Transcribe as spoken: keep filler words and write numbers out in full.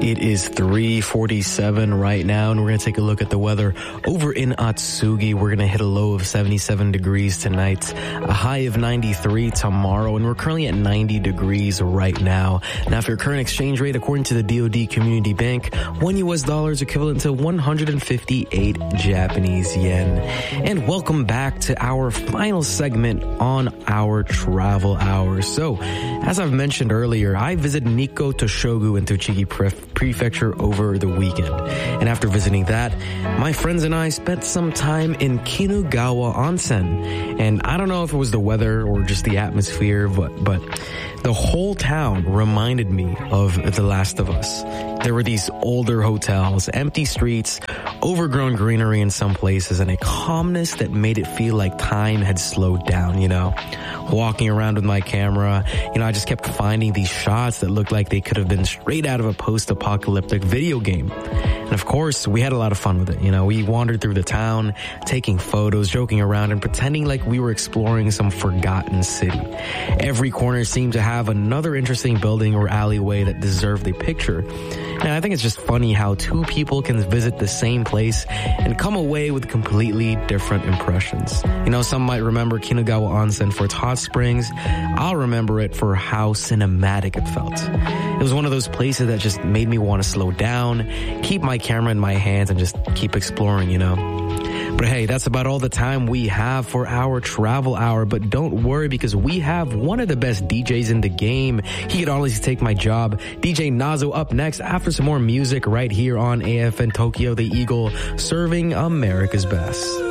It is three forty-seven right now, and we're going to take a look at the weather over in Atsugi. We're going to hit a low of seventy-seven degrees tonight, a high of ninety-three tomorrow, and we're currently at ninety degrees right now. Now, for your current exchange rate, according to the D O D Community Bank, one U S dollar is equivalent to one hundred fifty-eight Japanese yen. And welcome back to our final segment on our travel hour. So, as I've mentioned earlier, I visited Nikko Toshogu in Tochigi Prefecture over the weekend. And after visiting that, my friends and I spent some time in Kinugawa Onsen. And I don't know if it was the weather or just the atmosphere, but, but the whole town reminded me of The Last of Us. There were these older hotels, empty streets, overgrown greenery in some places, and a calmness that made it feel like time had slowed down, you know? Walking around with my camera, you know, I just kept finding these shots that looked like they could have been straight out of a post-apocalyptic video game. And of course, we had a lot of fun with it. You know, we wandered through the town, taking photos, joking around, and pretending like we were exploring some forgotten city. Every corner seemed to have another interesting building or alleyway that deserved a picture. And I think it's just funny how two people can visit the same place and come away with completely different impressions. You know, some might remember Kinugawa Onsen for its hot springs. I'll remember it for how cinematic it felt. It was one of those places that just made me want to slow down, keep my camera in my hands, and just keep exploring, you know. But hey, that's about all the time we have for our travel hour. But don't worry, because we have one of the best D Js in the game. He could honestly take my job. D J Nazo up next after some more music right here on A F N Tokyo, the Eagle, serving America's best.